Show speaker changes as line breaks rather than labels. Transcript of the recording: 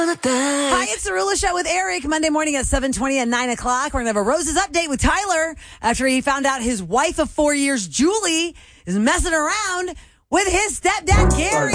Hi, it's the Rula Show with Eric. Monday morning at 7:20 and 9 o'clock. We're going to have a Roses update with Tyler after he found out his wife of 4 years, Julie, is messing around with his stepdad, Gary.